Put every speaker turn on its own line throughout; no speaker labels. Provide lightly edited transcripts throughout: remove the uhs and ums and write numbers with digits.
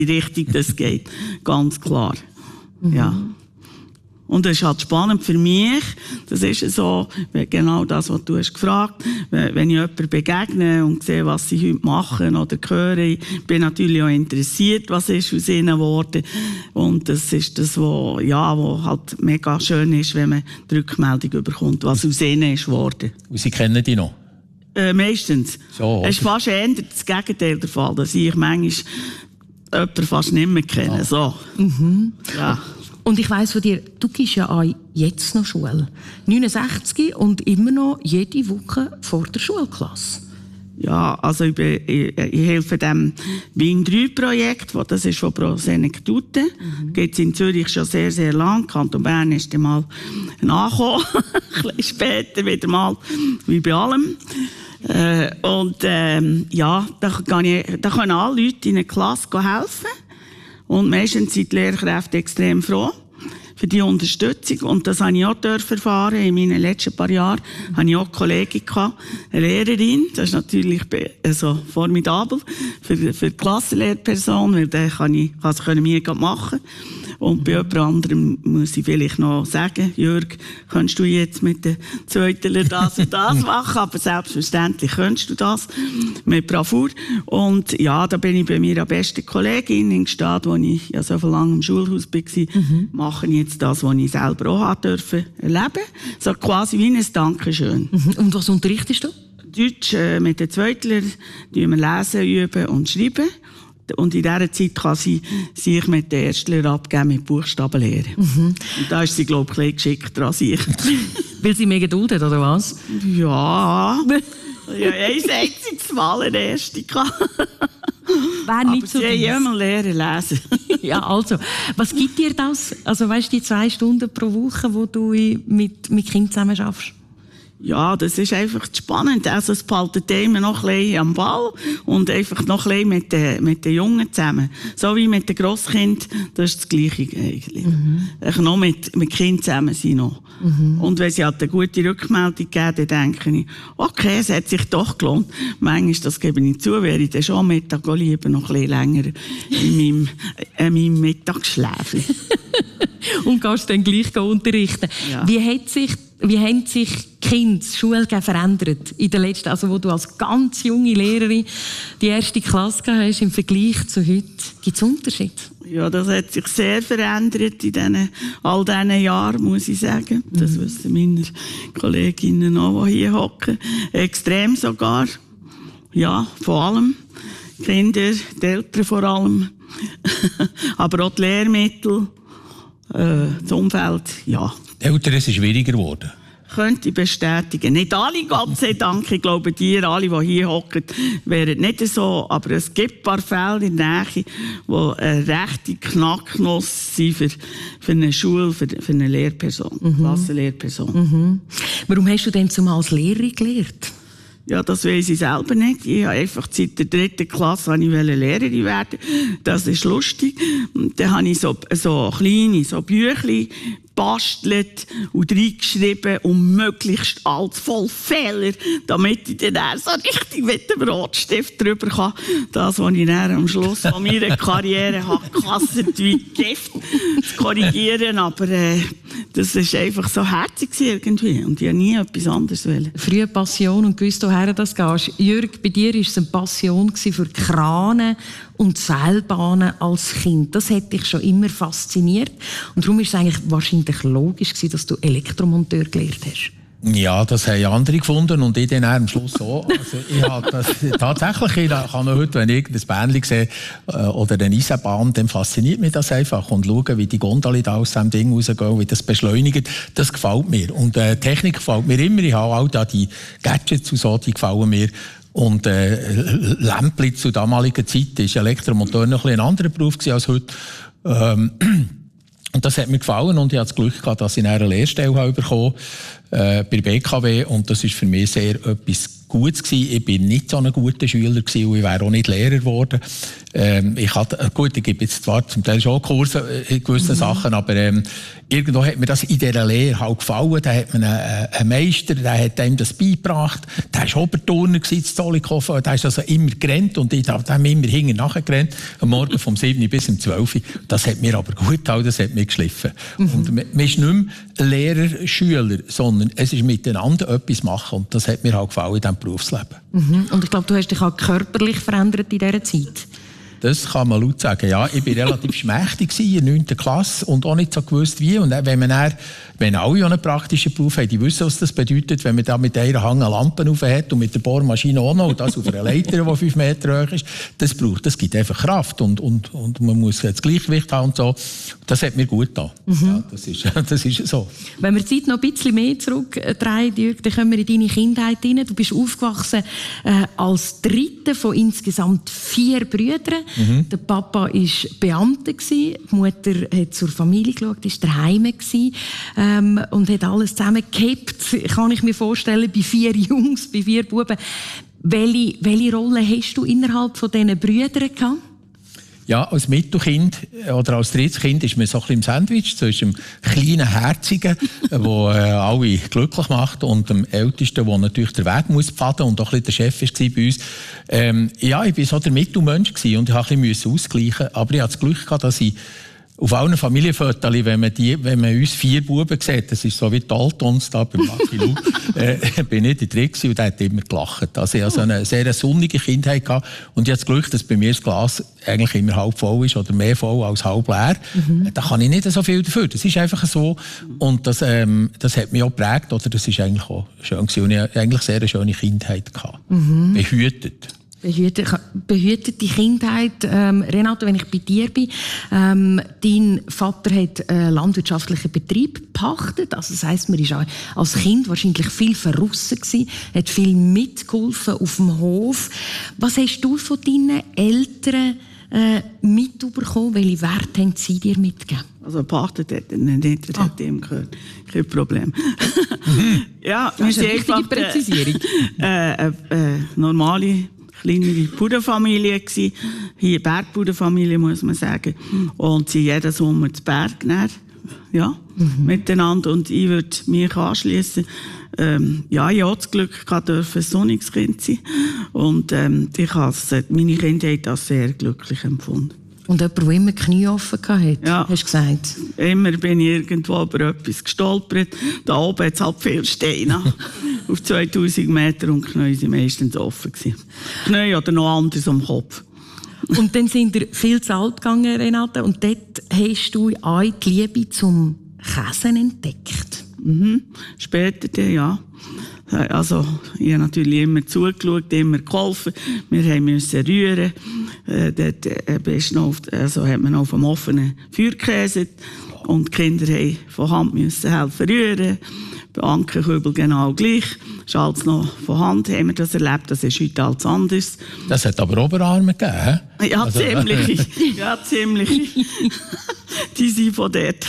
Richtung das geht. Ganz klar. Ja. Und das ist halt spannend für mich. Das ist so, genau das, was du hast gefragt. Wenn ich jemanden begegne und sehe, was sie heute machen oder höre, ich bin natürlich auch interessiert, was ist aus ihnen geworden. Und das ist das, was halt mega schön ist, wenn man die Rückmeldung bekommt, was aus ihnen ist geworden.
Und Sie kennen die noch?
Meistens.
So,
es ist fast eher das Gegenteil der Fall, dass ich manchmal jemanden fast nicht mehr kenne. So. Ja.
Und ich weiss von dir, du gehst ja auch jetzt noch Schule. 69 und immer noch jede Woche vor der Schulklasse.
Ja, also ich helfe dem Wien 3-Projekt, das ist von Pro Senectute. Gibt es in Zürich schon sehr, sehr lang. Kanton Bern ist dann mal nachgekommen. Ein bisschen später wieder mal, wie bei allem. Ja, da können alle Leute in einer Klasse helfen. Und meistens sind die Lehrkräfte extrem froh für die Unterstützung. Und das habe ich auch erfahren. In meinen letzten paar Jahren hatte ich auch eine Kollegin, eine Lehrerin. Das ist natürlich formidabel für die Klassenlehrperson, weil dann kann ich mir machen. Und bei jemand anderem muss ich vielleicht noch sagen, Jörg, kannst du jetzt mit den Zweitler das und das machen? Aber selbstverständlich kannst du das mit Bravour. Und ja, da bin ich bei meiner besten Kollegin in Gstaad, wo ich ja so lange im Schulhaus war, mache ich jetzt das, was ich selber auch erleben durfte. So quasi wie ein Dankeschön.
Und was unterrichtest du?
Deutsch mit den Zweitlern, die wir lesen, üben und schreiben. Und in dieser Zeit kann sie sich mit den Erstlern abgeben mit Buchstabenlehre. Und da ist sie, glaube ich, ein bisschen geschickter als ich.
Weil sie mehr Geduld hat, oder was?
Ja. Ja, ein einziges Mal eine Erste gehabt.
Wäre nicht so
sie haben immer lernen lesen.
Ja, also, was gibt dir das? Also, weißt du, die 2 Stunden pro Woche, wo du mit Kindern zusammen schaffst?
Ja, das ist einfach spannend. Also, es behaltet immer noch ein bisschen am Ball und einfach noch ein bisschen mit den Jungen zusammen. So wie mit den Grosskindern, das ist das Gleiche eigentlich. Noch mit Kindern zusammen sein noch. Und wenn sie halt eine gute Rückmeldung geben, dann denke ich, okay, es hat sich doch gelohnt. Manchmal, das gebe ich zu, wäre ich dann schon am Mittag lieber noch ein bisschen länger in meinem Mittagsschläfchen.
Und kannst dann gleich unterrichten. Ja. Wie haben sich Kinder, Schule verändert in den letzten, also wo du als ganz junge Lehrerin die erste Klasse gehabt hast, im Vergleich zu heute? Gibt es Unterschiede?
Ja, das hat sich sehr verändert in all diesen Jahren, muss ich sagen. Das wissen meine Kolleginnen auch, die hier hocken. Extrem sogar. Ja, vor allem. Kinder, die Eltern vor allem. Aber auch die Lehrmittel. Das Umfeld, ja.
Eltern, es ist schwieriger geworden.
Könnte ich bestätigen. Nicht alle, Gott sei Dank. Ich glaube, alle, die hier hocken, wären nicht so. Aber es gibt ein paar Fälle in der Nähe, die rechte Knacknuss sind für eine Schule, für eine Lehrperson, Klassenlehrperson.
Warum hast du denn zumal als Lehrerin gelernt?
Ja, das weiss ich selber nicht. Ich habe einfach seit der 3. Klasse Lehrerin werden. Das ist lustig. Und dann habe ich so kleine Büchlein gebastelt und reingeschrieben und möglichst alles voll Fehler, damit ich dann so richtig mit dem Rotstift drüber kann. Das, was ich dann am Schluss von meiner Karriere habe gehasst, wie Gift zu korrigieren. Aber das war einfach so herzig irgendwie. Und ich habe nie etwas anderes wollen.
Frühe Passion und gewusst, woher das gehst. Jörg, bei dir war es eine Passion für Kranen und Seilbahnen als Kind. Das hat dich schon immer fasziniert. Und darum ist es eigentlich wahrscheinlich logisch gewesen, dass du Elektromonteur gelernt hast.
Ja, das haben andere gefunden und ich dann am Schluss auch. Also ich habe das tatsächlich, ich kann noch heute, wenn ich ein Bähnchen sehe oder eine Eisenbahn, dann fasziniert mich das einfach. Und schauen, wie die Gondel da aus diesem Ding rausgehen, wie das beschleunigt, das gefällt mir. Und Technik gefällt mir immer. Ich habe auch die Gadgets und so, die gefallen mir. Und Lämpli zu damaliger Zeit war Elektromonteur noch ein anderer Beruf als heute. Und das hat mir gefallen und ich hatte das Glück gehabt, dass ich eine Lehrstelle bekommen bei BKW und das ist für mich sehr etwas Gutes gewesen. Ich bin nicht so ein guter Schüler gewesen und ich wäre auch nicht Lehrer geworden. Ich gebe jetzt zwar zum Teil schon Kurse in gewissen Sachen, aber irgendwo hat mir das in dieser Lehre halt gefallen. Da hat man einen Meister, der hat einem das beigebracht. Der war Oberturner in Zollikofen. Der ist also immer gerannt und ich habe immer hinten nachgerannt. Am Morgen vom 7 bis um 12. Das hat mir aber gut getan, das hat mich geschliffen. Und man ist nicht mehr Lehrer, Schüler, sondern es ist miteinander etwas machen. Und das hat mir halt gefallen in diesem Berufsleben.
Und ich glaube, du hast dich auch körperlich verändert in dieser Zeit.
Das kann man laut sagen, ja. Ich war relativ schmächtig in der 9. Klasse und auch nicht so gewusst wie. Und wenn alle einen praktischen Beruf haben, die wissen, was das bedeutet, wenn man da mit einer Hand eine Lampe rauf hat und mit der Bohrmaschine auch noch und das auf einer Leiter, die 5 Meter hoch ist, das gibt einfach Kraft und man muss das Gleichgewicht haben und so. Das hat mir gut getan. Ja, das ist so.
Wenn wir die Zeit noch ein bisschen mehr zurückdrehen, Jürg, dann kommen wir in deine Kindheit hinein. Du bist aufgewachsen als dritter von insgesamt 4 Brüdern. Der Papa war Beamter, die Mutter hat zur Familie geschaut, war daheim und hat alles zusammengehabt, kann ich mir vorstellen, bei 4 Jungs, bei 4 Buben. Welche Rolle hast du innerhalb von diesen Brüdern gehabt?
Ja, als Mittelkind oder als drittes Kind ist man so ein bisschen im Sandwich zwischen dem kleinen Herzigen, der alle glücklich macht, und dem Ältesten, der natürlich den Weg muss pfaden und auch ein bisschen der Chef war bei uns. Ja, ich war so der Mittelmensch und ich musste ein bisschen ausgleichen. Aber ich hatte das Glück gehabt, dass ich auf allen Familienfotos, wenn man uns 4 Buben sieht, das ist so wie die Daltons da beim Lucky Luke, bin ich der Dritte und der hat immer gelacht. Also ich hatte eine sehr sonnige Kindheit gehabt und ich habe das Glück, dass bei mir das Glas eigentlich immer halb voll ist oder mehr voll als halb leer. Da kann ich nicht so viel dafür. Das ist einfach so und das hat mich auch geprägt, oder das ist eigentlich auch schön gewesen. Und ich hatte eigentlich sehr eine schöne Kindheit gehabt. Behütet. Behütete Kindheit.
Renate, wenn ich bei dir bin, dein Vater hat einen landwirtschaftlichen Betrieb gepachtet. Also das heisst, man war als Kind wahrscheinlich viel verrissen gewesen, hat viel mitgeholfen auf dem Hof. Was hast du von deinen Eltern mitbekommen? Welche Werte haben sie dir mitgegeben?
Also gepachtet hat er nicht, er hat ihm gehört. Kein Problem. Ja,
das ist eine richtige Präzisierung.
Normale kleinere Bauernfamilie gsi, hier Bergbauernfamilie muss man sagen, und sie jeden Sommer zu Berg miteinander, und ich würde mich anschliessen. Ich hatte das Glück, ein sonniges Kind sein, und ich habe meine Kindheit als sehr glücklich empfunden.
Und jemand, der immer die Knie offen hatte,
ja.
Hast du gesagt?
Immer bin ich irgendwo über etwas gestolpert. Da oben hat es halt viel Steine. Auf 2000 Meter, und die Knie waren meistens offen. Knie oder noch anders am Kopf.
Und dann sind wir viel zu alt gegangen, Renate, und dort hast du auch die Liebe zum Käsen entdeckt.
Später dann, ja. Also, ich habe natürlich immer zugeschaut, immer geholfen. Wir mussten rühren. Dort hat man auf dem offenen Feuer gekäset. Und die Kinder mussten von Hand helfen rühren. Bei Ankenkübel genau gleich. Das ist alles noch von Hand, haben wir das erlebt. Das ist heute alles anders.
Das hat aber Oberarme gegeben, he?
Ja, also, ziemlich. Ja, ziemlich. Die sind von dort.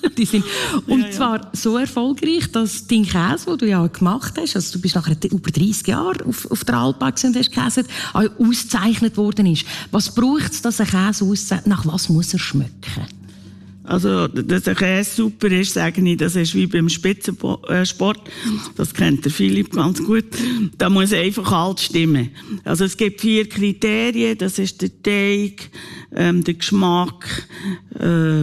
Und zwar so erfolgreich, dass dein Käse, den du ja gemacht hast, also du bist nachher über 30 Jahre auf der Alpbach und hast gekäset, auch ausgezeichnet worden ist. Was braucht es, dass ein Käse auszeichnet? Nach was muss er schmecken?
Also, dass ein Käse super ist, sage ich, das ist wie beim Spitzensport. Das kennt der Philipp ganz gut. Da muss einfach alles stimmen. Also, es gibt 4 Kriterien. Das ist der Teig, der Geschmack, das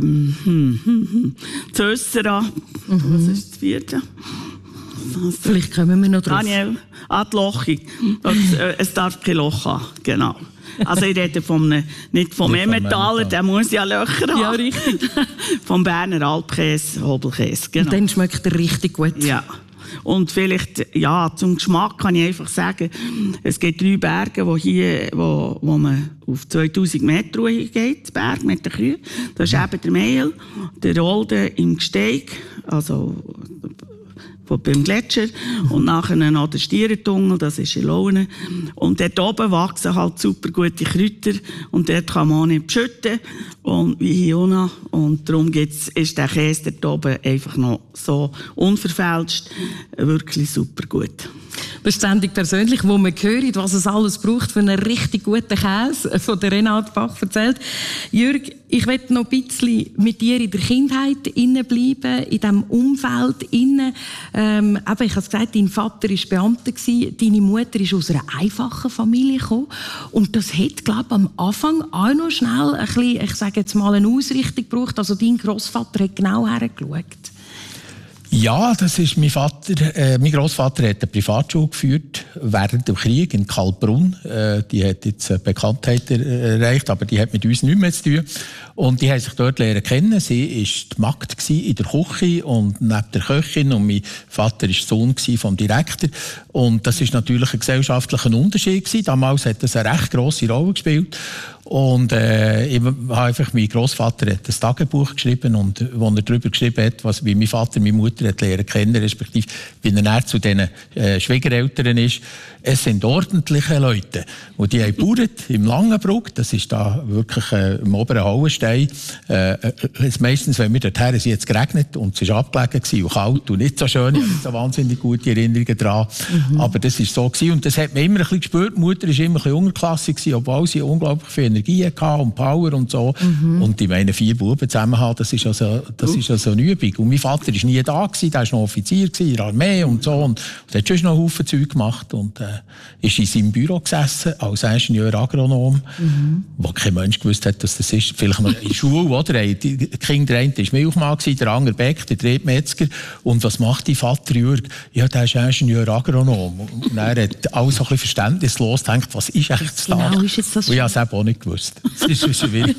Össera. Was ist das 4.?
Vielleicht kommen wir noch drauf.
Daniel, die Lochung. Es darf kein Loch haben, genau. Also ich rede nicht vom Emmentaler, der muss ja Löcher haben.
Ja, richtig.
Vom Berner Alpkäse, Hobelkäse, genau.
Und dann schmeckt er richtig gut.
Ja. Und vielleicht, ja, zum Geschmack kann ich einfach sagen, es gibt 3 Berge, wo man auf 2000 Meter geht, Berg mit den Kühen. Das ist eben der Mehl, der Rolde im Gesteig, also beim Gletscher und nachher noch der Stierentunnel, das ist in Laune. Und dort oben wachsen halt super gute Kräuter und dort kann man auch nicht beschütten und wie hier auch noch. Und darum ist der Käse dort oben einfach noch so unverfälscht wirklich super gut.
Das ist ständig persönlich, wo man hört, was es alles braucht für einen richtig guten Käse, von der Renate Bach erzählt. Jürg, ich möchte noch ein bisschen mit dir in der Kindheit bleiben, in diesem Umfeld innen. Ich habe gesagt, dein Vater war Beamter, deine Mutter ist aus einer einfachen Familie gekommen. Und das hat, glaube ich, am Anfang auch noch schnell ein bisschen, ich sage jetzt mal, eine Ausrichtung gebraucht. Also dein Grossvater hat genau hergeschaut.
Ja, das ist mein Vater. Mein Grossvater hat eine Privatschule geführt während dem Krieg in Kaltbrunn. Die hat jetzt Bekanntheit erreicht, aber die hat mit uns nichts mehr zu tun. Und die haben sich dort lernen kennen. Sie war die Magd in der Küche und neben der Köchin. Und mein Vater war Sohn vom Direktor. Und das ist natürlich ein gesellschaftlicher Unterschied gewesen. Damals hat das eine recht grosse Rolle gespielt. Und ich habe einfach, mein Grossvater hat ein Tagebuch geschrieben und wo er darüber geschrieben hat, wie mein Vater meine Mutter hat lernen kennen, respektive wie er näher zu diesen Schwiegereltern ist. Es sind ordentliche Leute, und die haben gebaut im Langenbruck, das ist da wirklich im oberen Hauenstein. Meistens, wenn wir dorthin sind, jetzt geregnet und es war abgelegen und kalt und nicht so schön, ich habe nicht so wahnsinnig gute Erinnerungen daran. Aber das war so gewesen. Und das hat man immer ein bisschen gespürt. Die Mutter war immer ein bisschen unterklassig, obwohl sie unglaublich viel Energie hatte und Power und so. Und ich meine, 4 Buben zusammen haben, das ist also eine Übung. Und mein Vater war nie da gewesen, der war noch Offizier in der Armee und so. Und der hat schon noch einen Haufen Zeug gemacht und ist in seinem Büro gesessen als Ingenieur-Agronom, wo kein Mensch gewusst hat, dass das ist. Vielleicht mal in der Schule, oder? Die Kinder, der eine war Milchmann, der andere Bäck, der dritte Metzger. Und was macht dein Vater, Jürg? Ja, der ist Ingenieur-Agronom. Und er hat alles so ein bisschen verständnislos gedacht, was ist eigentlich das da?
Genau, ist jetzt das?
Und ich habe es eben auch nicht gewusst. Das ist schwierig.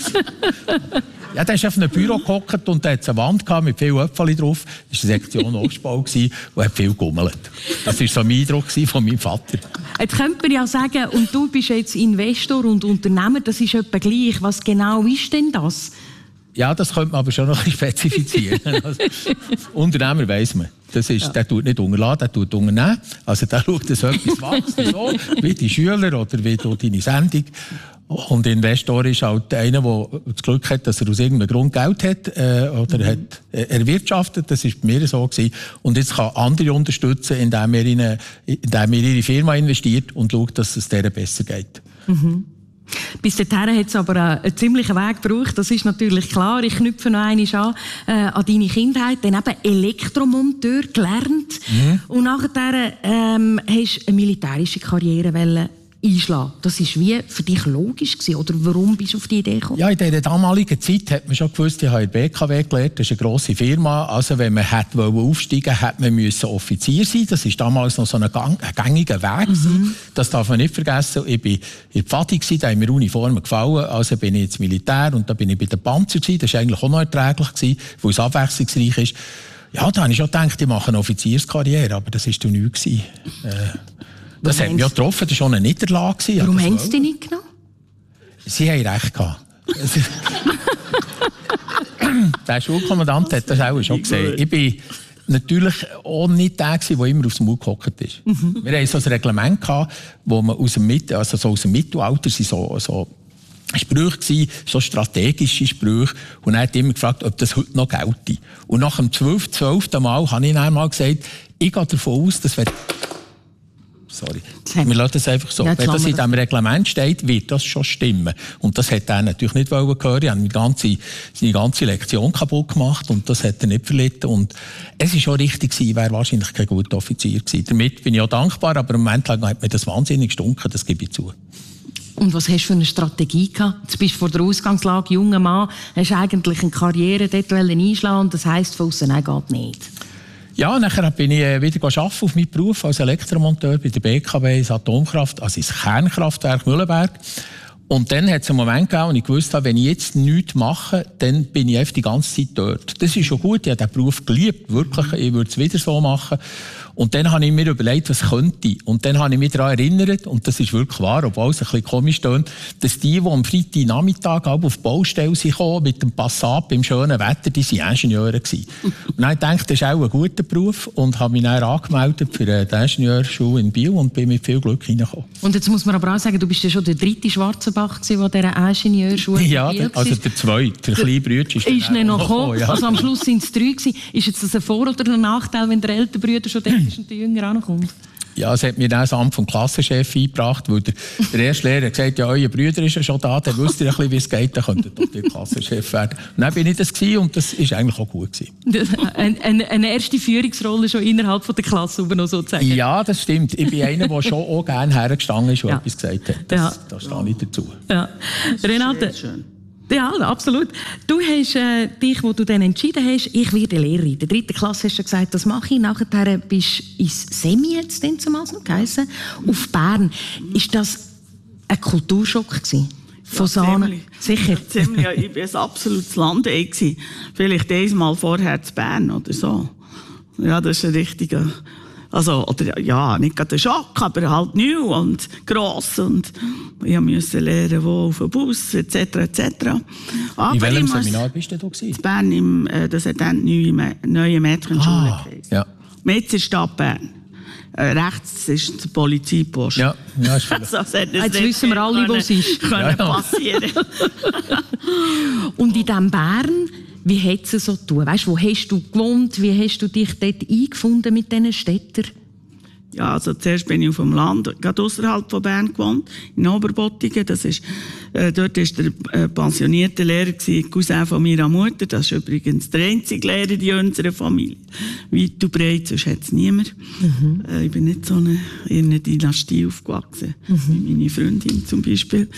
Ja, der ist auf einem Büro gehockt und da hat eine Wand gehabt mit vielen Äpfeln drauf. Das war eine Sektion Obstbau und hat viel gegummelt. Das war so mein Eindruck von meinem Vater.
Jetzt könnte man ja sagen, und du bist jetzt Investor und Unternehmer, das ist etwa gleich. Was genau ist denn das?
Ja, das könnte man aber schon noch ein bisschen spezifizieren. Also, Unternehmer weiss man. Das ist, der tut nicht unterlassen, der tut unternehmen. Also der schaut, dass etwas wächst, so, wie die Schüler oder wie du deine Sendung. Und Investor ist halt einer, der das Glück hat, dass er aus irgendeinem Grund Geld hat oder hat erwirtschaftet. Das war bei mir so gewesen. Und jetzt kann andere unterstützen, indem er ihre Firma investiert und schaut, dass es denen besser geht.
Bis dahin hat es aber einen ziemlichen Weg gebraucht, das ist natürlich klar. Ich knüpfe noch einmal an deine Kindheit, dann eben Elektromonteur gelernt. Und nachher hast du eine militärische Karriere einschlagen. Das war wie für dich logisch gewesen, oder warum bist du auf die Idee gekommen? Ja,
in dieser damaligen Zeit hat man schon gewusst, ich habe in der BKW gelernt, das ist eine grosse Firma, also wenn man aufsteigen wollte, hätte man Offizier sein. Das war damals noch so ein gängiger Weg. Das darf man nicht vergessen. Ich war in der Pfadi, da haben mir Uniformen gefallen, also bin ich ins Militär und da bin ich bei den Panzer gewesen. Das war eigentlich auch noch erträglich gewesen, weil es abwechslungsreich ist. Ja, da habe ich schon gedacht, ich mache eine Offizierskarriere, aber das war dann nichts gewesen. Das hat mich ja getroffen, das war schon eine Niederlage.
Warum haben sie dich nicht genommen?
Sie haben recht gehabt. Der Schulkommandant hat das auch schon gesehen. Ich bin natürlich auch nicht der, der immer aufs Maul gehockt ist. Wir hatten so ein Reglement gehabt, wo man aus dem Mittelalter so Sprüche gewesen, so strategische Sprüche. Und er hat immer gefragt, ob das heute noch gelte. Und nach dem 12. Mal habe ich dann mal gesagt, ich gehe davon aus, dass Sorry. Wir lassen das einfach so. Ja, wenn das in diesem Reglement steht, wird das schon stimmen. Und das hat er natürlich nicht hören. Er hat seine ganze Lektion kaputt gemacht und das hat er nicht verlitten. Und es war schon richtig gewesen, wäre wahrscheinlich kein guter Offizier gewesen. Damit bin ich auch dankbar, aber im Moment lang hat mir das wahnsinnig gestunken, das gebe ich zu.
Und was hast du für eine Strategie gehabt? Jetzt bist du vor der Ausgangslage, junger Mann, hast eigentlich eine Karriere dort einschlagen und das heisst, von aussen geht nicht.
Ja, nachher bin ich wieder arbeiten auf meinen Beruf als Elektromonteur bei der BKW, ins Atomkraft, also ins Kernkraftwerk Mühlenberg. Und dann hat es einen Moment gegeben, und ich wusste, wenn ich jetzt nichts mache, dann bin ich einfach die ganze Zeit dort. Das ist schon gut, ich habe den Beruf geliebt, wirklich, ich würde es wieder so machen. Und dann habe ich mir überlegt, was könnte ich. Und dann habe ich mich daran erinnert, und das ist wirklich wahr, obwohl es ein bisschen komisch tönt, dass die am Freitagnachmittag auf die Baustelle kamen, mit dem Passat beim schönen Wetter, die waren Ingenieure gewesen. Und dann habe ich gedacht, das ist auch ein guter Beruf, und habe mich dann angemeldet für die Ingenieurschule in Biel und bin mit viel Glück reingekommen.
Und jetzt muss man aber auch sagen, du bist ja schon der 3. Schwarzenbach gewesen, der dieser Ingenieurschule
ja, also der 2., der kleine Bruder ist
dann noch gekommen.
Ja.
Also am Schluss sind es 3 gewesen. Ist jetzt das ein Vor- oder ein Nachteil, wenn der ältere Bruder schon da ist und der Jünger auch noch kommt?
Ja, es hat mir dann das Amt vom Klassenchef eingebracht, weil der erste Lehrer gesagt hat, ja, euer Bruder ist ja schon da, dann wisst ihr ein bisschen, wie es geht, dann könnt ihr doch der Klassenchef werden. Und dann bin ich das gewesen, und das ist eigentlich auch gut gewesen.
Eine erste Führungsrolle schon innerhalb von der Klasse noch sozusagen.
Ja, das stimmt. Ich bin einer, der schon auch gerne hergestanden ist und
Ja.
etwas gesagt hat. Da stehe ich dazu.
Ja. Renate.
Schön.
Ja, absolut. Du hast dich, wo du dann entschieden hast, ich werde Lehrerin. In der 3. Klasse hast du gesagt, das mache ich. Nachher bist du ins Semi jetzt dann zumal so geheissen, auf Bern. Ist das ein Kulturschock gewesen? Von Sahne?
Ziemlich.
Sicher?
Ja, ziemlich. Ja, ich war ein absolutes Landei gewesen. Vielleicht einmal vorher zu Bern oder so. Ja, das ist ein richtiger... Also, oder, ja, nicht gerade ein Schock, aber halt neu und gross. Und ich musste lernen, wo auf dem Bus, etc. etc. Aber
In welchem Seminar bist du da gewesen?
in Bern, das hat dann die neue Mädchenschule geheißen.
Ja.
Stadt Bern. Rechts ist der Polizeipost.
Ja, ist vielleicht.
Also,
Jetzt wissen wir alle, wo es ist.
Können passieren.
Und in diesem Bern, wie hat es so getan? Weißt, wo hast du gewohnt? Wie hast du dich dort eingefunden mit diesen Städtern?
Ja, also zuerst bin ich auf dem Land, gerade ausserhalb von Bern gewohnt, in Oberbottigen. Das ist, dort war der pensionierte Lehrer, Cousin von meiner Mutter. Das ist übrigens der einzige Lehrer in unserer Familie. Weit und breit, sonst hat es niemand. Ich bin nicht so in einer Dynastie aufgewachsen, wie meine Freundin zum Beispiel.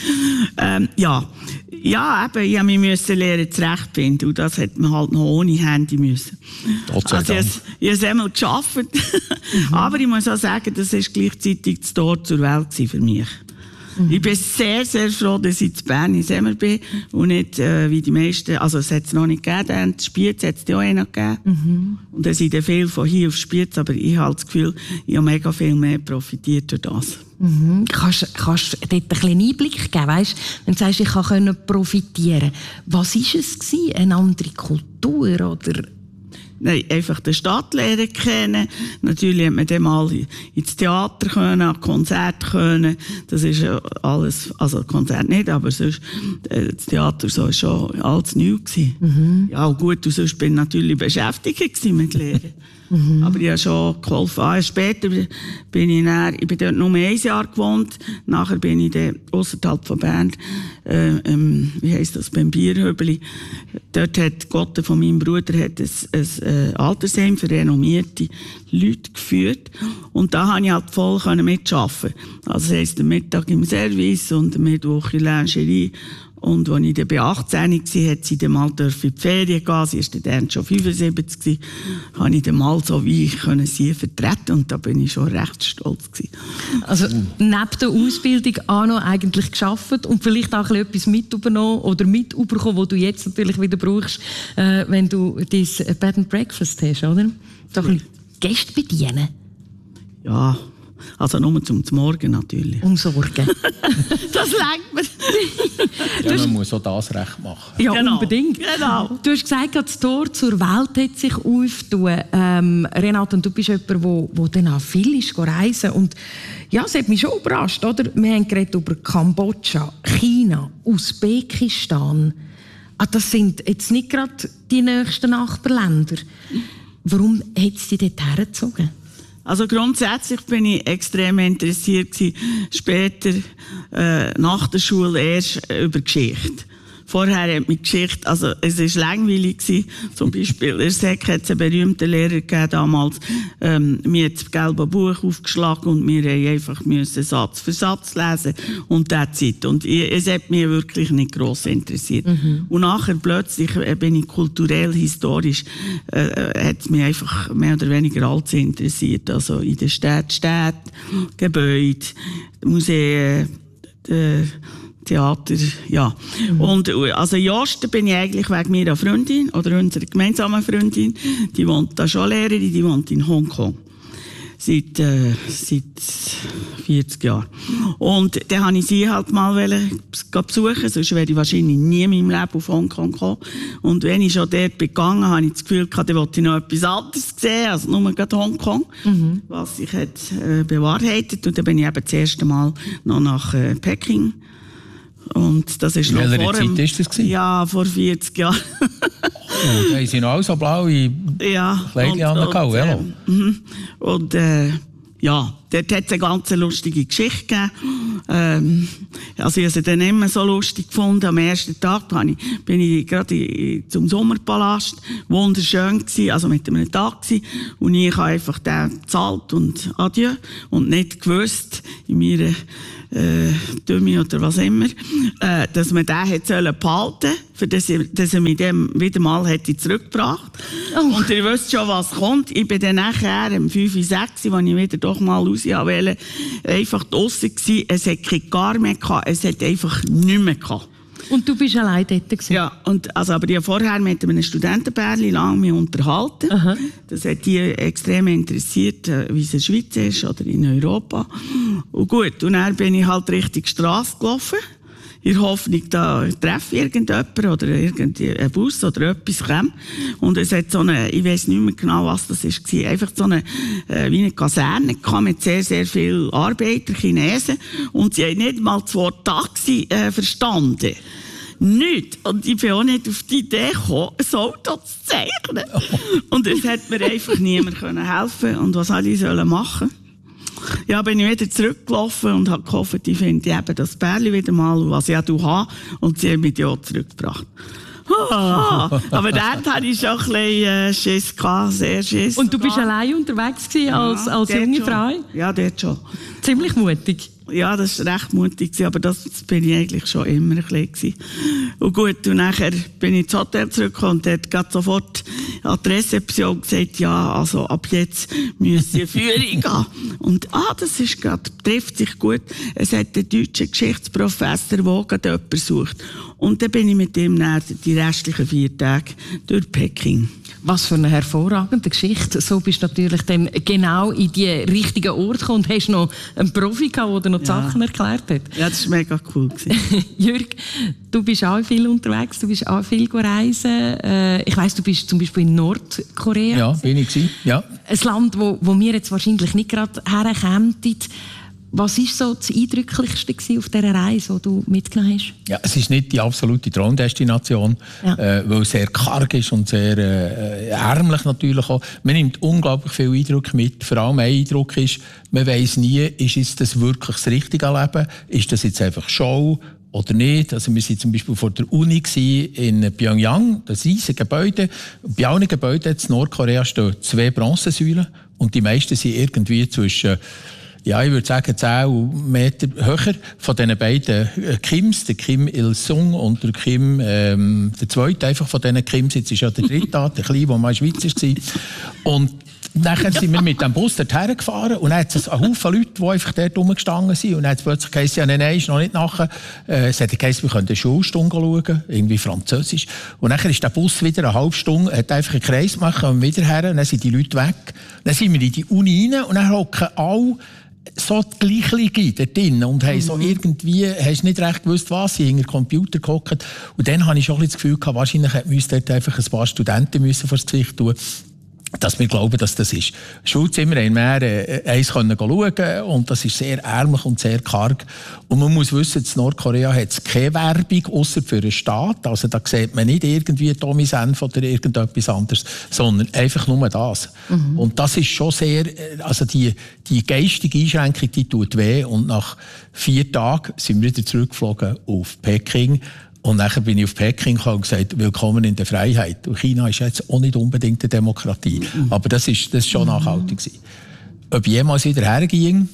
Ja, eben, ich musste lernen, zurechtfinden. Und das hat man halt noch ohne Handy müssen.
Gott sei Dank.
Also ich habe es einmal geschafft. Aber ich muss auch sagen, das war gleichzeitig das Tor zur Welt für mich. Ich bin sehr, sehr froh, dass ich in Bern in Semmer bin und nicht wie die meisten, also es hat es noch nicht gegeben, das Spiez hat es ja auch noch gegeben. Und es sind viele von hier auf Spiez, aber ich habe das Gefühl, ich habe mega viel mehr profitiert durch das.
Kannst du dort einen kleinen Einblick geben, weißt? Wenn du sagst, ich kann profitieren. Was war es gewesen? Eine andere Kultur, oder?
Nein, einfach die Stadt lernen kennen. Natürlich hat man dann mal ins Theater können, an Konzerte können. Das ist ja alles, also Konzert nicht, aber sonst, das Theater so ist schon alles neu gewesen. Ja, gut, und sonst bin ich natürlich beschäftigt gewesen mit Lehren. Aber ich habe schon geholfen. Später bin ich bin dort nur 1 Jahr gewohnt. Nachher bin ich dann ausserhalb von Bern, wie heisst das, beim Bierhöbeli. Dort hat Gott von meinem Bruder hat ein Altersheim für renommierte Leute geführt. Und da konnte ich halt voll mitarbeiten. Also, das heisst, am Mittag im Service und am Mittwoch in der Lingerie. Und als ich dann bei 18 war, hat sie dann mal in die Ferien gehen. Sie war dann schon 75 gewesen. Habe ich dann mal so wie ich sie vertreten. Und da bin ich schon recht stolz gewesen.
Also, neben der Ausbildung auch noch eigentlich gearbeitet und vielleicht auch etwas mit übernommen oder mit überkommen, was du jetzt natürlich wieder brauchst, wenn du dein Bed and Breakfast hast, oder? Doch ein bisschen Gäste bedienen.
Ja. Also nur zum Morgen natürlich.
Umsorgen.
Das lenkt mir.
Ja, man muss auch das recht machen.
Ja,
Genau.
unbedingt.
Genau.
Du hast gesagt, das Tor zur Welt hat sich aufgetan. Renate, und du bist jemand, der dann auch viel ist reisen. Und ja, es hat mich schon überrascht, oder? Wir haben geredet über Kambodscha, China, Usbekistan. Das sind jetzt nicht gerade die nächsten Nachbarländer. Warum hat es dich dort hergezogen?
Also grundsätzlich bin ich extrem interessiert gewesen, später nach der Schule erst über Geschichte. Vorher hat mich Geschichte, also es ist langweilig gewesen. Zum Beispiel in der Sek hat es einen berühmten Lehrer gegeben damals. Mir hat das gelbe Buch aufgeschlagen und wir haben einfach müssen Satz für Satz lesen und that's it. Und es hat mich wirklich nicht gross interessiert. Und nachher plötzlich bin ich kulturell, historisch, hat es mich einfach mehr oder weniger alles interessiert. Also in der Stadt, Gebäude, Museen, Theater, ja. Und also in Osten bin ich eigentlich wegen meiner Freundin, oder unserer gemeinsamen Freundin, die wohnt da schon Lehrerin, die wohnt in Hongkong. Seit 40 Jahren. Und dann wollte ich sie halt mal besuchen, sonst wäre ich wahrscheinlich nie in meinem Leben auf Hongkong gekommen. Und wenn ich schon dort gegangen bin, habe ich das Gefühl gehabt, dann wollte ich noch etwas anderes sehen, als nur gerade Hongkong, was sich hat bewahrheitet. Und dann bin ich eben das erste Mal noch nach Peking. Und das ist noch vor
Zeit ist das gewesen?
Ja, vor 40 Jahren.
Oh, da sind auch so blaue Kleidchen angehauen.
Und ja, dort hat es eine ganz lustige Geschichte gegeben. Also ich habe sie dann immer so lustig gefunden. Am ersten Tag bin ich gerade zum Sommerpalast. Wunderschön gewesen, also mit einem Tag gewesen. Und ich habe einfach den gezahlt und adieu. Und nicht gewusst, in meiner Dümme oder was immer, dass man den hätte behalten sollen, für dass er mich dem wieder mal hätte zurückgebracht. Oh. Und ihr wisst schon, was kommt. Ich bin dann nachher, um 5, 6, als ich wieder doch mal raus wollte, einfach draussen gewesen. Es hat kein Gar mehr gehabt, es hat einfach nichts mehr gehabt.
Und du bist allein dort gewesen?
Ja, und, also, aber ich habe vorher mit einem Studentenpärchen lange mich unterhalten. Aha. Das hat die extrem interessiert, wie es in der Schweiz ist oder in Europa. Und gut, und dann bin ich halt Richtung Strasse gelaufen. In der Hoffnung, da treffe ich irgendjemanden oder irgendeinen Bus oder etwas kommt. Und es hat so eine, ich weiss nicht mehr genau, was das war, einfach so eine, wie eine Kaserne mit sehr, sehr vielen Arbeitern, Chinesen. Und sie haben nicht mal das Wort Taxi verstanden. Nicht. Und ich bin auch nicht auf die Idee gekommen, ein Auto zu zeichnen. Und es hat mir einfach niemand helfen können. Und was soll ich machen? Ja, bin ich wieder zurückgelaufen und habe gehofft, ich finde eben das Pärchen wieder mal, was ich auch habe. Und sie haben mich auch zurückgebracht. Aber dort hatte ich schon ein bisschen Schiss gehabt, sehr Schiss.
Und du bist allein unterwegs gewesen, als junge Frau?
Ja, dort schon.
Ziemlich mutig.
Ja, das war recht mutig, aber das bin ich eigentlich schon immer ein bisschen. Und gut, und nachher bin ich ins Hotel zurückgekommen und hat gerade sofort an die Rezeption gesagt, ja, also ab jetzt müssen Sie Führung gehen. Und, das ist gerade, trifft sich gut. Es hat einen deutschen Geschichtsprofessor, der gerade jemanden sucht. Und dann bin ich mit ihm dann die restlichen 4 Tage durch Peking.
Was für eine hervorragende Geschichte. So bist du natürlich dann genau in die richtigen Ort gekommen und hast noch einen Profi gehabt, der dir noch die Sachen erklärt hat.
Ja, das war mega cool.
Jürg, du bist auch viel unterwegs, du bist auch viel reisen. Ich weiss, du bist zum Beispiel in Nordkorea.
Ja, bin ich gewesen. Ja.
Ein Land, wo wir jetzt wahrscheinlich nicht gerade herkämen. Was war so das Eindrücklichste auf dieser Reise, die du mitgenommen hast?
Ja, es ist nicht die absolute Traumdestination, weil es sehr karg ist und sehr ärmlich natürlich auch. Man nimmt unglaublich viel Eindruck mit. Vor allem ein Eindruck ist, man weiss nie, ist jetzt das wirklich das richtige Leben? Ist das jetzt einfach Show oder nicht? Also wir waren zum Beispiel vor der Uni in Pyongyang, das riesige Gebäude. Bei allen Gebäuden in Nordkorea stehen 2 Bronzesäulen und die meisten sind irgendwie zwischen, ja, ich würde sagen 10 Meter höher von diesen beiden Kims, der Kim Il-sung und der Kim, der zweite einfach von diesen Kims, jetzt ist ja der dritte da, der Kleine, der mal in der Schweiz war. Und nachher sind wir mit dem Bus dorthin gefahren und dann hat es einen Haufen Leute, die einfach dort rumgestanden sind. Und dann hat es plötzlich geheißen, ja, nein, ist noch nicht nachher. Es hat geheißen, wir können eine Schulstunde schauen, irgendwie Französisch. Und nachher ist der Bus wieder eine halbe Stunde, hat einfach einen Kreis gemacht, und wieder her, und dann sind die Leute weg. Dann sind wir in die Uni rein und dann hocken alle so die Gleichen dort drin und haben so irgendwie, hast nicht recht gewusst, was, sie hinter den Computer gehockt. Und dann habe ich schon ein bisschen das Gefühl gehabt, wahrscheinlich hätten wir uns dort einfach ein paar Studenten vor das Gesicht tun, dass wir glauben, dass das ist. Schulzimmer haben wir eins schauen und das ist sehr ärmlich und sehr karg. Und man muss wissen, in Nordkorea hat es keine Werbung, ausser für einen Staat. Also da sieht man nicht irgendwie Tommy Senf oder irgendetwas anderes, sondern einfach nur das. Mhm. Und das ist schon sehr, also die geistige Einschränkung, die tut weh. Und nach 4 Tagen sind wir wieder zurückgeflogen auf Peking. Und nachher bin ich auf Peking gekommen und gesagt, willkommen in der Freiheit. Und China ist jetzt auch nicht unbedingt eine Demokratie. Aber das ist schon nachhaltig gewesen. Ob ich jemals wieder herging?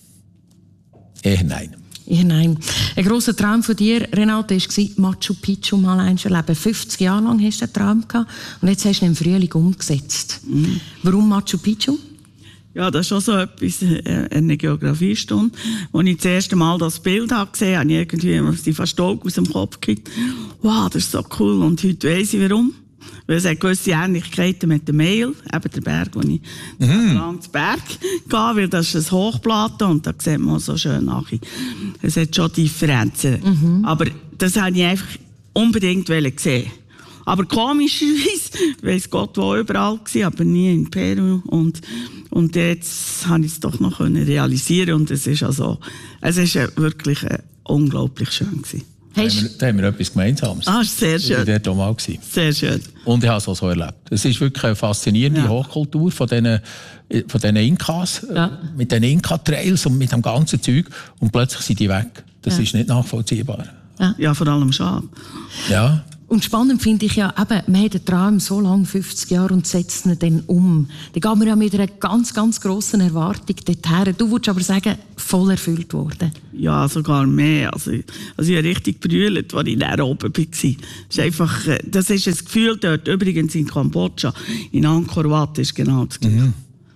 Eher nein.
Ja, nein. Ein grosser Traum von dir, Renate, war Machu Picchu mal eins erleben. 50 Jahre lang hast du einen Traum gehabt und jetzt hast du ihn im Frühling umgesetzt. Warum Machu Picchu?
Ja, das ist schon so etwas, eine Geografiestunde. Als ich das erste Mal das Bild gesehen habe, habe ich irgendwie fast Augen aus dem Kopf gekriegt. Wow, das ist so cool. Und heute weiss ich warum. Weil es hat gewisse Ähnlichkeiten mit dem Mail, eben der Berg, wo ich lang zu Berg gehe, weil das ist ein Hochplateau und da sieht man so schön nachher. Es hat schon Differenzen. Aber das habe ich einfach unbedingt gesehen. Aber komischerweise, weiss Gott wo überall gewesen, aber nie in Peru. Und jetzt habe ich es doch noch realisieren und es ist wirklich unglaublich schön gewesen.
Da haben wir etwas Gemeinsames.
Ah, sehr schön.
Ich war dort auch mal.
Sehr schön.
Und ich habe es auch so erlebt. Es ist wirklich eine faszinierende Hochkultur von diesen Inkas, mit den Inka-Trails und mit dem ganzen Zeug. Und plötzlich sind die weg. Das ist nicht nachvollziehbar.
Ja, vor allem schade.
Ja.
Und spannend finde ich ja, eben, man hat einen Traum so lange, 50 Jahre, und setzt ihn dann um. Da geht man ja mit einer ganz, ganz grossen Erwartung dorthin. Du würdest aber sagen, voll erfüllt worden.
Ja, sogar mehr. Also ich habe richtig brüllt, als ich da oben war. Das ist ein Gefühl dort. Übrigens in Kambodscha, in Angkor Wat, ist genau das Gleiche.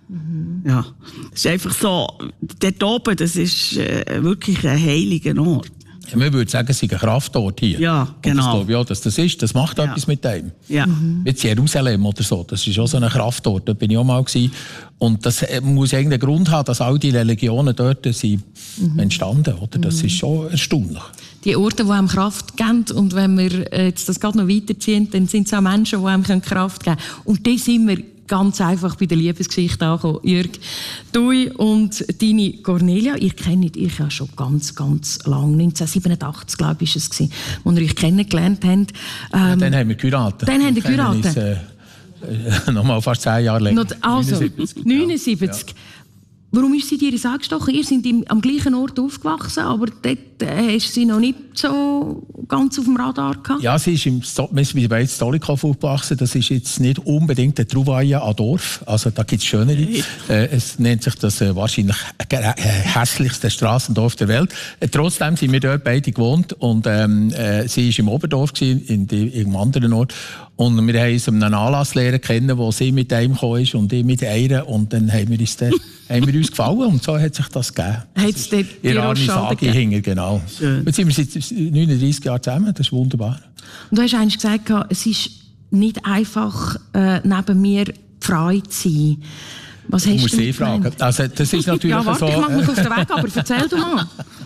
Ja, es ist einfach so, dort oben, das ist wirklich ein heiliger Ort.
Ja, man würde sagen, es ist ein Kraftort hier.
Ja, genau.
Und das glaube ich auch, dass das ist. Das macht etwas mit dem. Ja. Jetzt Jerusalem oder so, das ist auch so ein Kraftort. Da bin ich auch mal gewesen. Und das muss irgendeinen Grund haben, dass all die Religionen dort sind entstanden. Oder? Das ist schon erstaunlich. Die
Orte, die einem Kraft geben, und wenn wir jetzt das gerade noch weiterziehen, dann sind es auch Menschen, die einem Kraft geben können. Und die sind wir ganz einfach bei der Liebesgeschichte angekommen. Jürg, du und deine Cornelia, ihr kennt euch ja schon ganz, ganz lang. 1987, glaube ich, war es, als ihr euch kennengelernt habt.
Dann haben wir geheiratet.
Dann haben wir geheiratet.
Nochmal fast 10 Jahre länger.
Also, 79. Ja. Warum ist sie dir das angestochen? Ihr seid am gleichen Ort aufgewachsen, aber dort hast du sie noch nicht so ganz auf dem Radar gehabt? Ja, sie ist wir beide in Stolikow aufgewachsen. Das ist jetzt nicht unbedingt der Trouvaille an Dorf. Also da gibt es schönere. Es nennt sich das wahrscheinlich hässlichste Strassendorf der Welt. Trotzdem sind wir dort beide gewohnt und sie war im Oberdorf, in einem anderen Ort. Und wir haben uns einen Anlass lernen kennen, wo sie mit einem gekommen ist und ich mit einer. Und dann haben wir uns gefallen und so hat sich das gegeben. Hat es dort die Sage hinger, genau. Schön. Jetzt sind wir seit 39 Jahren zusammen, das ist wunderbar. Und du hast eigentlich gesagt, es ist nicht einfach, neben mir frei zu sein. Was hast du damit gemeint? Also, das ist natürlich ja, warte, so, ich mache mich auf den Weg, aber erzähl du mal.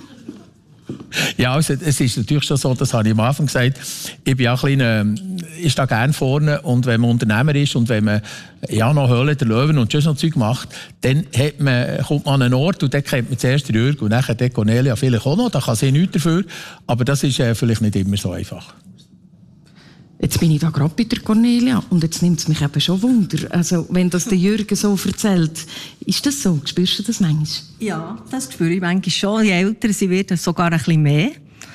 Ja, also, es ist natürlich schon so, das habe ich am Anfang gesagt, ich bin auch ich stehe gerne vorne und wenn man Unternehmer ist und wenn man noch Höhle der Löwen und schon so Zeug macht, dann kommt man an einen Ort und dann kennt man zuerst den Jürg und nachher die Cornelia vielleicht auch noch, da kann sie nichts dafür, aber das ist vielleicht nicht immer so einfach. Jetzt bin ich da gerade bei der Cornelia und jetzt nimmt es mich eben schon Wunder. Also, wenn das der Jürgen so erzählt, ist das so? Spürst du das manchmal?
Ja, das spüre ich manchmal schon. Je älter sie wird, sogar ein bisschen mehr.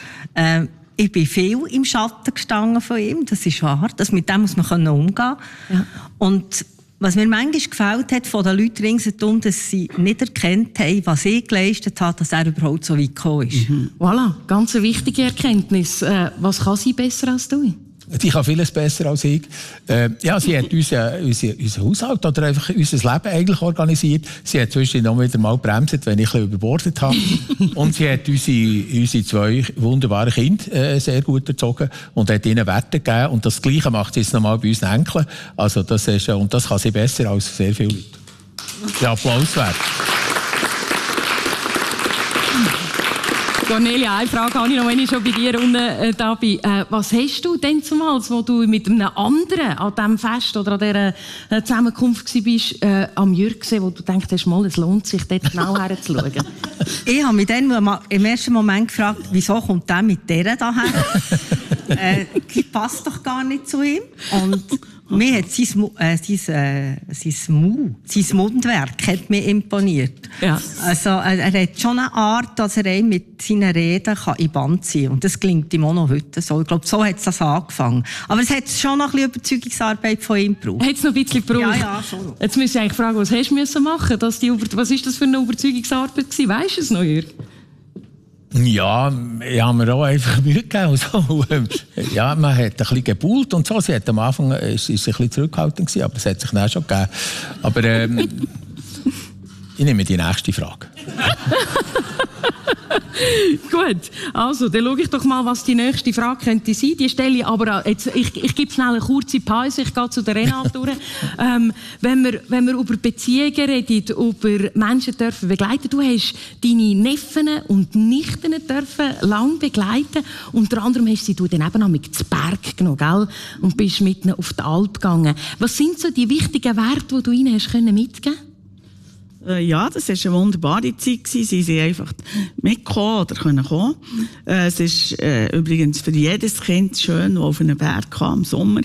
Ich bin viel im Schatten gestanden von ihm, das ist wahr. Mit dem muss man umgehen können. Ja. Und was mir manchmal gefällt hat von den Leuten ringsherum, dass sie nicht erkannt haben, was ich geleistet habe, dass er überhaupt so weit gekommen ist.
Voilà, ganz eine wichtige Erkenntnis. Was kann sie besser als du?
Sie kann vieles besser als ich. Ja, sie hat unseren Haushalt oder einfach unser Leben eigentlich organisiert. Sie hat zwischendurch noch wieder mal bremset, wenn ich ein bisschen überbordet habe. Und sie hat unsere 2 wunderbaren Kinder sehr gut erzogen und hat ihnen Werte gegeben. Und das Gleiche macht sie jetzt noch mal bei unseren Enkeln. Also das ist, und das kann sie besser als sehr viele Leute. Ja, Applaus wert.
Cornelia, eine Frage habe ich noch, wenn ich schon bei dir unten da bin. Was hast du denn zumals, wo du mit einem anderen an diesem Fest oder an dieser Zusammenkunft warst, am Jürg gesehen, wo du denkst, es lohnt sich, dort genau herzuschauen?
Ich habe mich dann im ersten Moment gefragt, wieso kommt der mit dieser daher? Die passt doch gar nicht zu ihm. Und mir hat sein Mundwerk hat mir imponiert. Ja. Also, er hat schon eine Art, dass er mit seinen Reden in den Band ziehen kann. Und das gelingt ihm auch noch heute so. Ich glaube, so hat es das angefangen. Aber es hat schon noch ein bisschen Überzeugungsarbeit von ihm gebraucht.
Hat es noch ein bisschen gebraucht?
Ja, schon.
Jetzt müsste ich eigentlich fragen, was hast du machen müssen? Was war das für eine Überzeugungsarbeit gewesen? Weisst du es noch, Jürg?
Ja, ich habe mir auch einfach Mühe gegeben. So. Ja, man hat ein bisschen gebuhlt und so. Sie hat am Anfang ist ein bisschen zurückhaltend gewesen, aber es hat sich dann schon gegeben. Aber Ich nehme die nächste Frage.
Gut, also, dann schaue ich doch mal, was die nächste Frage könnte sein. Die stelle ich aber jetzt, ich gebe schnell eine kurze Pause, ich gehe zu der Renate durch. Wenn wir über Beziehungen reden, über Menschen dürfen begleiten, du hast deine Neffen und Nichten dürfen lang begleiten. Unter anderem hast du dann eben auch mit zu Berg genommen, gell? Und bist mit ihnen auf die Alp gegangen. Was sind so die wichtigen Werte, die du ihnen hast mitgeben können?
Ja, das war eine wunderbare Zeit. Sie sind einfach mitgekommen oder können kommen. Es ist übrigens für jedes Kind schön, das auf einen Berg kam im Sommer.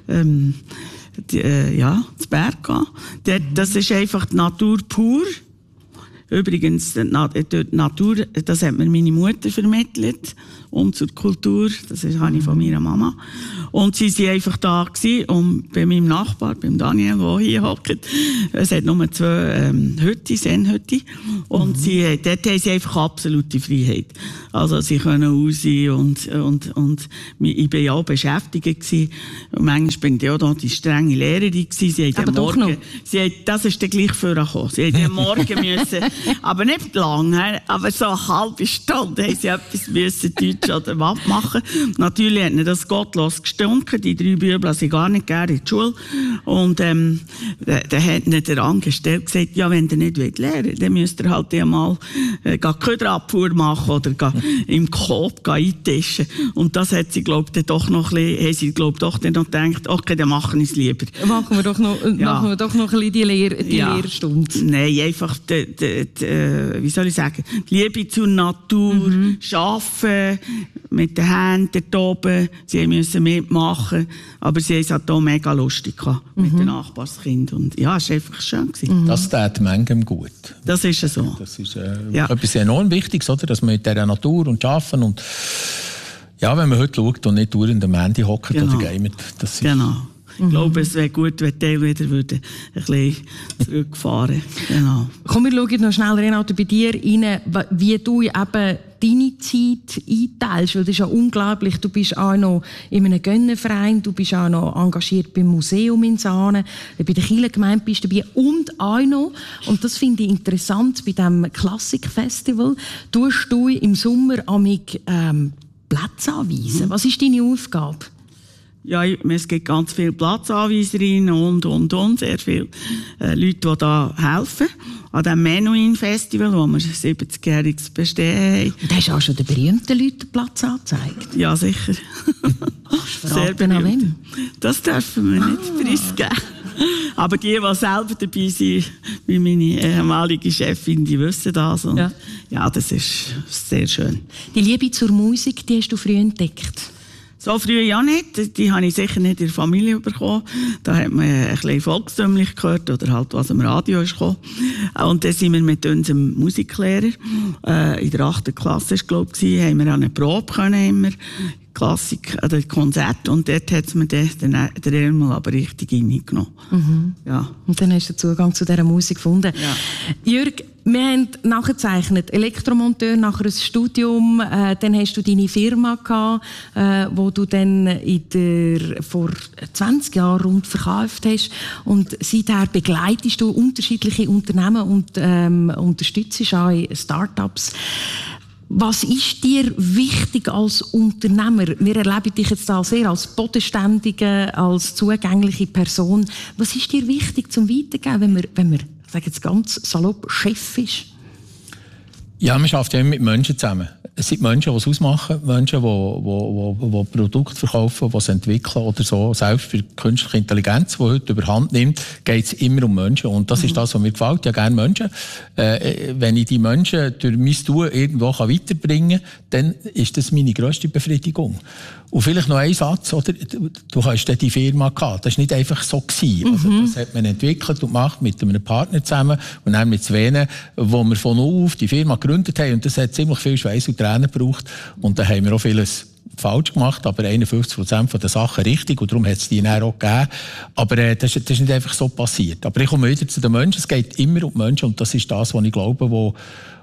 Zu Berg gehen. Das ist einfach die Natur pur. Übrigens, die Natur, das hat mir meine Mutter vermittelt. Und zur Kultur, das habe ich von meiner Mama. Und sie waren einfach da gewesen, und bei meinem Nachbar, beim Daniel, der hier hockt, es hat nur 2 Hütten, Sennhütten. Und dort haben sie einfach absolute Freiheit. Also, sie können raus und ich war ja auch beschäftigt gewesen. Und manchmal bin ich auch noch die strenge Lehrerin gewesen. Sie haben morgen, das ist dann gleich vorgekommen. Sie haben morgen müssen, aber nicht lange, aber so eine halbe Stunde haben sie etwas müssen, Deutsch oder was machen. Natürlich hat ihnen das gottlos gestunken. Die 3 Bübel sind gar nicht gerne in die Schule. Und dann hat ihnen der Angestellte gesagt, ja, wenn ihr nicht lernen wollt, dann müsst ihr halt einmal Köderabfuhr machen oder im Coop eintischen. Und das hat sie, glaube ich, doch noch ein bisschen gedacht, okay, dann machen wir es lieber.
Machen wir doch noch ein bisschen die Lehrstunde.
Nein, einfach wie soll ich sagen, die Liebe zur Natur, Arbeiten, mit den Händen dort oben. Sie mussten mitmachen, aber sie haben es halt auch mega lustig gehabt mit den Nachbarskindern. Und ja, es war einfach schön.
Das tut manchem gut.
Das ist so.
Das ist etwas enorm Wichtiges, oder? Dass man mit dieser Natur und Arbeiten und ja, wenn man heute schaut und nicht dauernd am Handy hockt oder gamet.
Genau. Ich glaube, es wäre gut, wenn die wieder ein bisschen zurückfahren. Genau.
Komm, wir schauen noch schnell, Renate, bei dir rein, wie du eben deine Zeit einteilst. Weil das ist ja unglaublich. Du bist auch noch in einem Gönnerverein, du bist auch noch engagiert beim Museum in Saanen, bei der Kirchengemeinde bist du dabei und auch noch, und das finde ich interessant, bei diesem Klassikfestival, tust du im Sommer amig Plätze anweisen. Was ist deine Aufgabe?
Ja, es gibt ganz viele Platzanweiserinnen und sehr viele Leute, die da helfen. An diesem Menuhin-Festival, wo wir 70-jähriges Bestehen haben.
Und hast du auch schon den berühmten Leuten Platz angezeigt?
Ja, sicher.
Sehr berühmt.
Das dürfen wir nicht preisgeben. Aber die selber dabei sind, wie meine ehemalige Chefin, die wissen das. Und ja, das ist sehr schön.
Die Liebe zur Musik, die hast du früh entdeckt?
So früh ja nicht. Die habe ich sicher nicht in der Familie bekommen. Da hat man ein bisschen volkstümlich gehört oder halt, was im Radio ist gekommen. Und dann sind wir mit unserem Musiklehrer, in der 8. Klasse, glaube ich, haben wir eine Probe können, immer. Klassik, oder Konzert. Und dort hat es mir der Elmel aber richtig reingenommen. Ja. Und
dann hast du Zugang zu dieser Musik gefunden. Ja. Jürg, wir haben nachgezeichnet, Elektromonteur, nachher ein Studium, dann hast du deine Firma gehabt, wo du dann vor 20 Jahren rund verkauft hast. Und seither begleitest du unterschiedliche Unternehmen und unterstützt auch Start-ups. Was ist dir wichtig als Unternehmer? Wir erleben dich jetzt da sehr als bodenständige, als zugängliche Person. Was ist dir wichtig zum Weitergeben, wenn man ich sage jetzt ganz salopp, Chef ist?
Ja, man arbeitet ja immer mit Menschen zusammen. Es sind Menschen, die es ausmachen, Menschen, die Produkte verkaufen, die es entwickeln oder so. Selbst für künstliche Intelligenz, die heute überhand nimmt, geht es immer um Menschen. Und das ist das, was mir gefällt. Ja, gerne Menschen. Wenn ich die Menschen durch mein Tun irgendwo weiterbringen kann, dann ist das meine grösste Befriedigung. Und vielleicht noch ein Satz, oder? Du hast ja die Firma gehabt. Das war nicht einfach so gewesen. Also, das hat man entwickelt und gemacht mit einem Partner zusammen und dann mit Svene, wo wir von null auf die Firma gegründet haben. Und das hat ziemlich viel Schweiß und Tränen gebraucht. Und da haben wir auch vieles falsch gemacht, aber 51% der Sachen richtig. Und darum hat es die dann auch gegeben. Aber das ist nicht einfach so passiert. Aber ich komme wieder zu den Menschen. Es geht immer um die Menschen. Und das ist das, was ich glaube,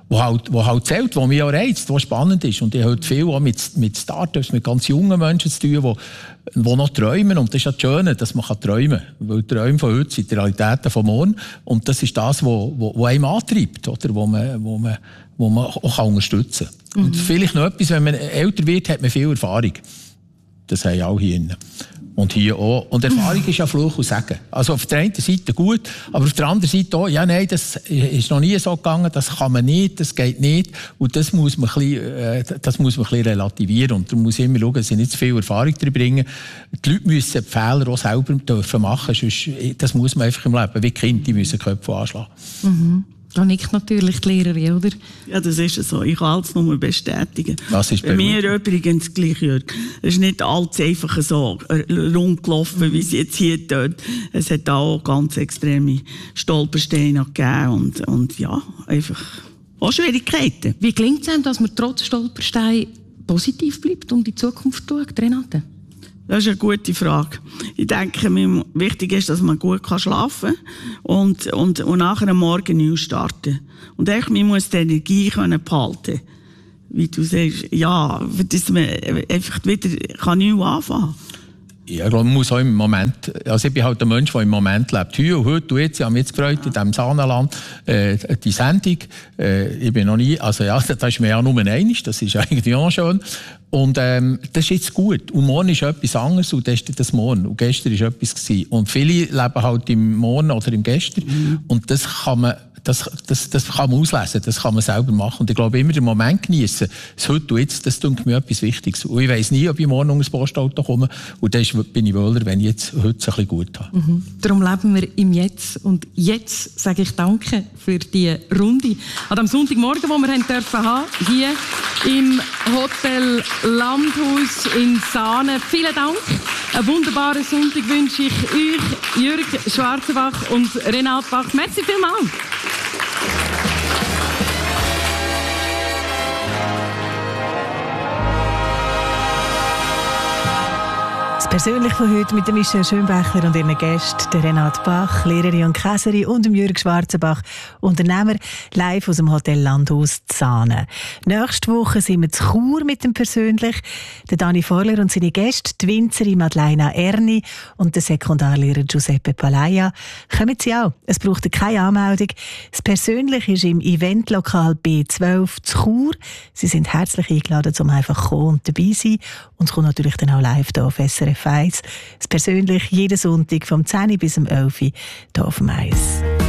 halt zählt, wo mich auch reizt, was spannend ist. Und ich habe viel auch mit Startups, mit ganz jungen Menschen zu tun, die noch träumen. Und das ist ja das Schöne, dass man träumen kann. Weil die Träume von heute sind die Realitäten von morgen. Und das ist das, was einem antreibt, oder? Wo man auch unterstützen kann. Und vielleicht noch etwas, wenn man älter wird, hat man viel Erfahrung. Das haben auch hier drin. Und hier auch. Und Erfahrung ist ja Fluch und Segen. Also auf der einen Seite gut, aber auf der anderen Seite auch, ja, nein, das ist noch nie so gegangen, das kann man nicht, das geht nicht. Und das muss man ein bisschen relativieren. Und da muss ich immer schauen, dass ich nicht zu viel Erfahrung drin bringe. Die Leute müssen die Fehler auch selber dürfen machen, sonst, das muss man einfach im Leben, wie Kinder, die müssen Köpfe anschlagen.
Mhm. Da nickt natürlich die Lehrerin, oder?
Ja, das ist so. Ich kann alles nur bestätigen.
Das ist
bei mir übrigens gleich, Jörg. Es ist nicht alles einfach so rundgelaufen, wie es jetzt hier tut. Es hat auch ganz extreme Stolpersteine gegeben und ja, einfach auch Schwierigkeiten.
Wie gelingt es einem, dass man trotz Stolperstein positiv bleibt und in die Zukunft schaut, Renate?
Das ist eine gute Frage. Ich denke, wichtig ist, dass man gut schlafen kann und nachher am Morgen neu starten. Und echt, man muss die Energie behalten. Wie du sagst, ja, dass man einfach wieder neu anfangen kann.
Ja, ich glaube, man muss auch im Moment, also ich bin halt ein Mensch, der im Moment lebt. Hier und heute und jetzt, ich habe mich jetzt gefreut, in diesem Sahnenland, die Sendung, ich bin noch nie, also ja, das ist mir ja nur einig, das ist eigentlich auch schön. Und das ist jetzt gut. Und morgen ist etwas anderes und das ist das Morgen. Und gestern war etwas gewesen. Und viele leben halt im Morgen oder im Gestern. Mhm. Und das kann man auslesen, das kann man selber machen. Und ich glaube, immer den Moment genießen, das Heute und Jetzt, das tut mir etwas Wichtiges. Und ich weiss nie, ob ich morgen unter das Postauto komme. Und dann bin ich wohler, wenn ich jetzt heute es ein bisschen gut habe.
Mhm. Darum leben wir im Jetzt. Und jetzt sage ich Danke für die Runde. An dem Sonntagmorgen, wo wir haben dürfen haben, hier im Hotel Landhaus in Saanen. Vielen Dank. Einen wunderbaren Sonntag wünsche ich euch, Jürg Schwarzenbach und Renate Bach. Merci vielmals.
Das Persönlich von heute mit Michelle Schönbächler und ihren Gästen, der Renate Bach, Lehrerin und Käserin, und dem Jürg Schwarzenbach, Unternehmer, live aus dem Hotel Landhaus Saanen. Nächste Woche sind wir zu Chur mit dem Persönlich. Der Dani Vorler und seine Gäste, die Winzerin Madeleine Erni und der Sekundarlehrer Giuseppe Palaia. Kommen Sie auch. Es braucht keine Anmeldung. Das Persönlich ist im Eventlokal B12 zu Chur. Sie sind herzlich eingeladen, um einfach zu kommen und dabei zu sein. Und es kommt natürlich dann auch live hier auf SRF 1. Das Persönlich jeden Sonntag vom 10 bis 11 hier auf dem 1.